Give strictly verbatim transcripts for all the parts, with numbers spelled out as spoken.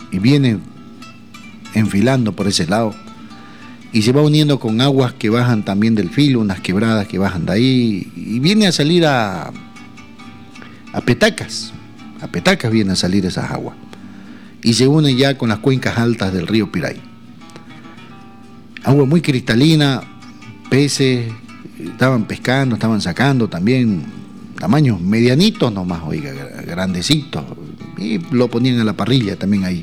y viene enfilando por ese lado y se va uniendo con aguas que bajan también del filo, unas quebradas que bajan de ahí, y viene a salir a, a Petacas, a Petacas viene a salir esas aguas, y se une ya con las cuencas altas del río Piray. Agua muy cristalina, peces, estaban pescando, estaban sacando también, tamaños medianitos nomás, oiga, grandecitos, y lo ponían a la parrilla también ahí.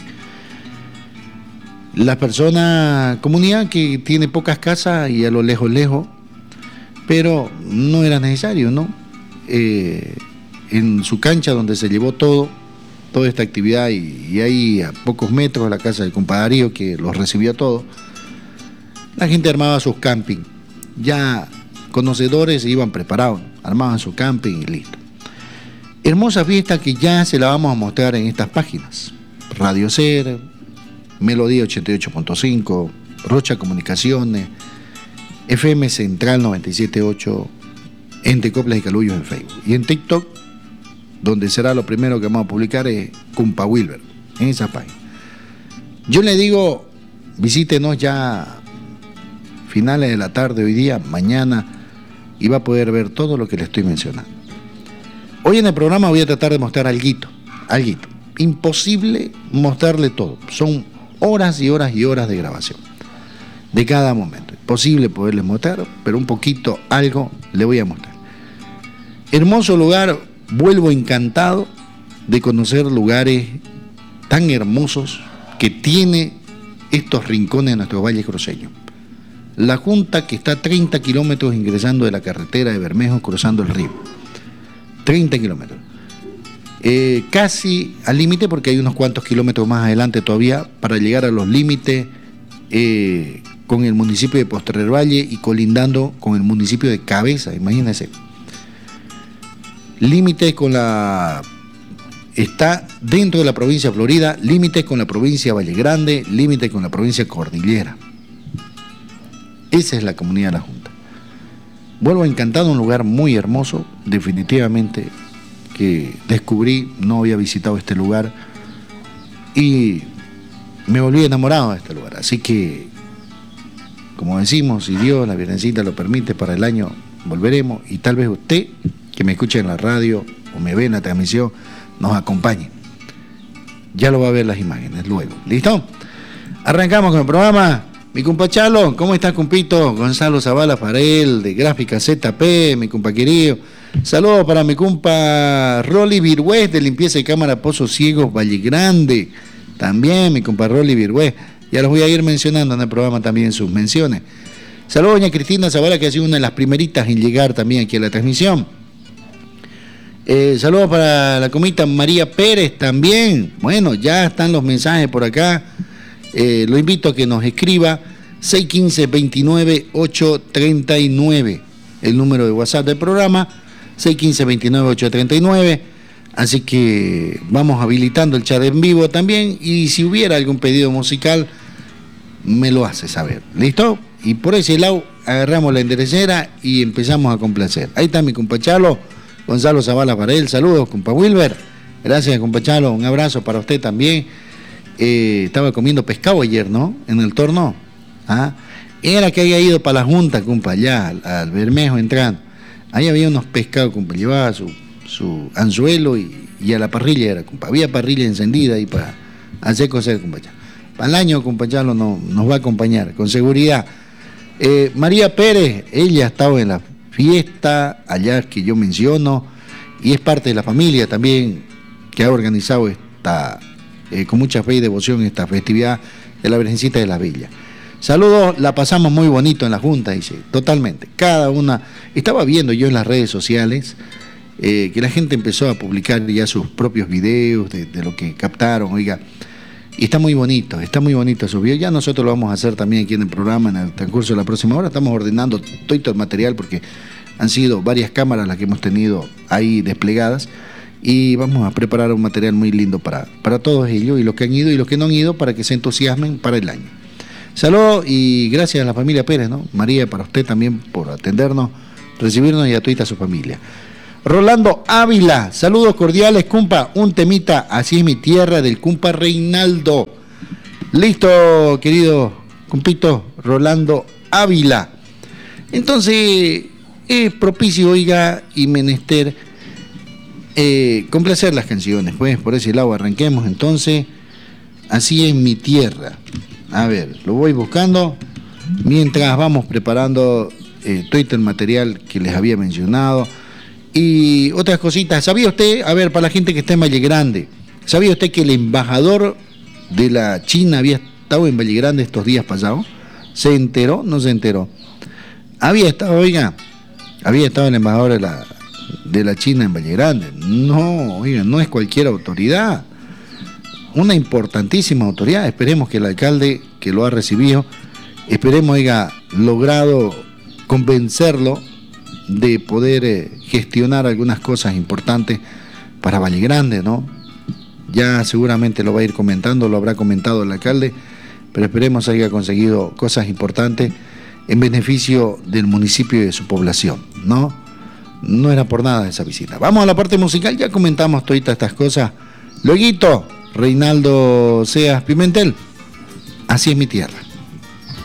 La persona, comunidad que tiene pocas casas y a lo lejos, lejos, pero no era necesario, ¿no? Eh, en su cancha donde se llevó todo, toda esta actividad, y, y ahí a pocos metros la casa del compadre que los recibía todos, la gente armaba sus camping. Ya conocedores se iban preparados, armaban su camping y listo. Hermosa fiesta que ya se la vamos a mostrar en estas páginas. Radio Ser, Melodía ochenta y ocho punto cinco, Rocha Comunicaciones, F M Central noventa y siete punto ocho, Entre Coplas y Calullos en Facebook. Y en TikTok, donde será lo primero que vamos a publicar, es Cumpa Wilber, en esa página. Yo le digo, visítenos ya finales de la tarde hoy día, mañana, y va a poder ver todo lo que le estoy mencionando. Hoy en el programa voy a tratar de mostrar alguito, alguito. Imposible mostrarle todo. Son horas y horas y horas de grabación de cada momento. Imposible poderles mostrar, pero un poquito, algo le voy a mostrar. Hermoso lugar, vuelvo encantado de conocer lugares tan hermosos que tiene estos rincones de nuestro valle cruceño. La Junta, que está a treinta kilómetros ingresando de la carretera de Bermejo, cruzando el río. treinta kilómetros. Eh, casi al límite, porque hay unos cuantos kilómetros más adelante todavía para llegar a los límites eh, con el municipio de Postrer Valle y colindando con el municipio de Cabeza, imagínense. Límite con la... Está dentro de la provincia de Florida, límite con la provincia de Valle Grande, límite con la provincia de Cordillera. Esa es la comunidad de la Junta. Vuelvo encantado, un lugar muy hermoso, definitivamente, que descubrí, no había visitado este lugar y me volví enamorado de este lugar. Así que, como decimos, si Dios, la Virgencita lo permite, para el año volveremos, y tal vez usted, que me escuche en la radio o me ve en la transmisión, nos acompañe. Ya lo va a ver las imágenes luego. ¿Listo? Arrancamos con el programa. Mi compa Chalo, ¿cómo estás, compito? Gonzalo Zavala Farel, de Gráfica Z P, mi compa querido. Saludos para mi compa Rolly Virgüez, de Limpieza y Cámara Pozos Ciegos, Valle Grande. También mi compa Rolly Virgüez. Ya los voy a ir mencionando en el programa también, sus menciones. Saludos a doña Cristina Zavala, que ha sido una de las primeritas en llegar también aquí a la transmisión. Eh, saludos para la comita María Pérez también. Bueno, ya están los mensajes por acá. Eh, lo invito a que nos escriba seis uno cinco, veintinueve, ocho treinta y nueve, el número de WhatsApp del programa, seis uno cinco, veintinueve, ocho treinta y nueve. Así que vamos habilitando el chat en vivo también, y si hubiera algún pedido musical me lo hace saber. ¿Listo? Y por ese lado agarramos la enderecera y empezamos a complacer. Ahí está mi compa Chalo, Gonzalo Zavala para él. Saludos, compa Wilber. Gracias, compa Chalo. Un abrazo para usted también. Eh, estaba comiendo pescado ayer, ¿no? En el torno. ¿Ah? Era que había ido para la Junta, compa, allá al, al Bermejo entrando. Ahí había unos pescados, compa. Llevaba su, su anzuelo y, y a la parrilla era, compa. Había parrilla encendida ahí para hacer cocer, compa. Para el año, compa Chalo, no, nos va a acompañar, con seguridad. Eh, María Pérez, ella ha estado en la fiesta allá que yo menciono y es parte de la familia también que ha organizado esta... Eh, con mucha fe y devoción esta festividad de la Virgencita de la Villa. Saludos, la pasamos muy bonito en la Junta, dice, totalmente. Cada una, estaba viendo yo en las redes sociales eh, que la gente empezó a publicar ya sus propios videos de, de lo que captaron, oiga, y está muy bonito, está muy bonito esos videos. Ya nosotros lo vamos a hacer también aquí en el programa en el transcurso de la próxima hora. Estamos ordenando todo el material porque han sido varias cámaras las que hemos tenido ahí desplegadas. Y vamos a preparar un material muy lindo para, para todos ellos, y los que han ido y los que no han ido, para que se entusiasmen para el año. Saludos y gracias a la familia Pérez, ¿no? María, para usted también por atendernos, recibirnos, y a toda su familia. Rolando Ávila, saludos cordiales, cumpa, un temita, así es mi tierra, del cumpa Reinaldo. Listo, querido cumpito Rolando Ávila. Entonces, es propicio, oiga, y menester eh, complacer las canciones, pues, por ese lado arranquemos entonces. Así es mi tierra. A ver, lo voy buscando mientras vamos preparando eh, todo el material que les había mencionado y otras cositas. ¿Sabía usted, a ver, para la gente que está en Valle Grande, ¿sabía usted que el embajador de la China había estado en Valle Grande estos días pasados? ¿Se enteró? No se enteró. Había estado, oiga, había estado el embajador de la, de la China en Valle Grande. No, oiga, no es cualquier autoridad. Una importantísima autoridad. Esperemos que el alcalde que lo ha recibido, esperemos haya logrado convencerlo de poder eh, gestionar algunas cosas importantes para Valle Grande, ¿no? Ya seguramente lo va a ir comentando, lo habrá comentado el alcalde, pero esperemos haya conseguido cosas importantes en beneficio del municipio y de su población, ¿no? No era por nada esa visita. Vamos a la parte musical, ya comentamos todas estas cosas. Lueguito, Reinaldo Seas Pimentel, así es mi tierra.